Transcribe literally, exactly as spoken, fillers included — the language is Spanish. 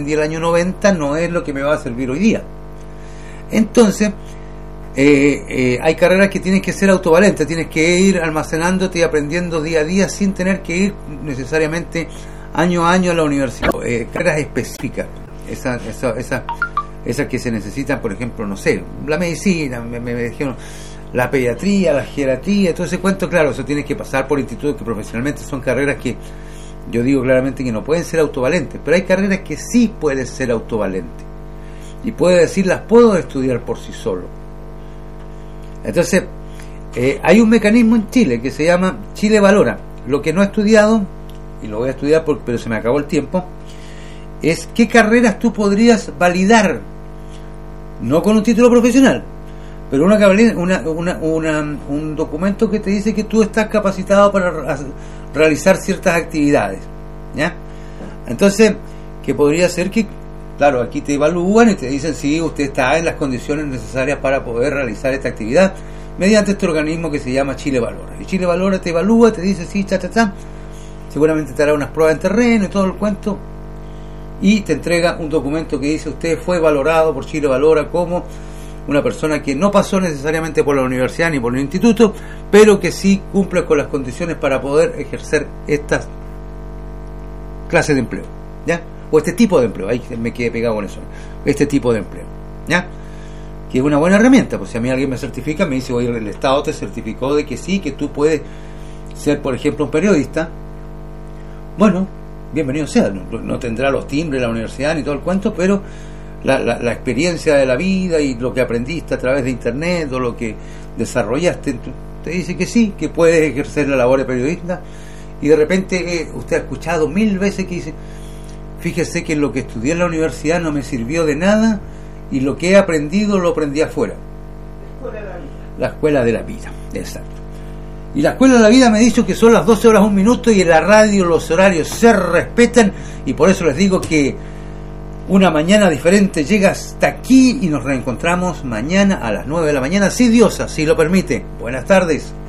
aprendí el año noventa no es lo que me va a servir hoy día. Entonces, eh, eh, hay carreras que tienes que ser autovalentes, tienes que ir almacenándote y aprendiendo día a día sin tener que ir necesariamente año a año a la universidad. Eh, carreras específicas, esas esa, esa, esa que se necesitan, por ejemplo, no sé, la medicina, me, me, me dijeron, la pediatría, la geriatría, todo ese cuento, claro, eso tienes que pasar por institutos que profesionalmente son carreras que yo digo claramente que no pueden ser autovalentes, pero hay carreras que sí pueden ser autovalentes y puede decir, las puedo estudiar por sí solo. Entonces, eh, hay un mecanismo en Chile que se llama Chile Valora. Lo que no he estudiado, y lo voy a estudiar porque, pero se me acabó el tiempo, es qué carreras tú podrías validar, no con un título profesional, pero una, una, una, una, un documento que te dice que tú estás capacitado para realizar ciertas actividades, ¿ya? Entonces, que podría ser que, claro, aquí te evalúan y te dicen si usted está en las condiciones necesarias para poder realizar esta actividad mediante este organismo que se llama Chile Valora. Y Chile Valora te evalúa, te dice sí, cha, cha, cha, seguramente te hará unas pruebas en terreno y todo el cuento, y te entrega un documento que dice usted fue valorado por Chile Valora como una persona que no pasó necesariamente por la universidad ni por el instituto, pero que sí cumple con las condiciones para poder ejercer estas clases de empleo, ¿ya? O este tipo de empleo, ahí me quedé pegado con eso, este tipo de empleo, ¿ya? Que es una buena herramienta, pues si a mí alguien me certifica, me dice, oye, el Estado te certificó de que sí, que tú puedes ser, por ejemplo, un periodista, bueno, bienvenido sea, no, no tendrá los timbres de la universidad ni todo el cuento, pero La, la, la experiencia de la vida y lo que aprendiste a través de internet o lo que desarrollaste te dice que sí, que puedes ejercer la labor de periodista, y de repente eh, usted ha escuchado mil veces que dice, fíjese que lo que estudié en la universidad no me sirvió de nada y lo que he aprendido lo aprendí afuera. La escuela de la vida. La escuela de la vida, exacto. Y la escuela de la vida me ha dicho que son las doce horas un minuto y en la radio los horarios se respetan, y por eso les digo que una mañana diferente llega hasta aquí y nos reencontramos mañana a las nueve de la mañana, si Dios así lo permite. Buenas tardes.